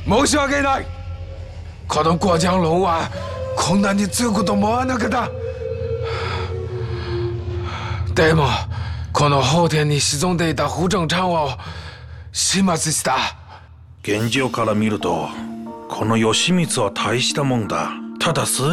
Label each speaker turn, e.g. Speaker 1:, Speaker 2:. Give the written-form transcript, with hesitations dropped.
Speaker 1: 申し訳ない。この過江龍はこんなに強くと思わなかった。でもこの法殿に沈んでいた胡正昌を始末した。
Speaker 2: 現状から見るとこの義満は大したもんだ。ただ数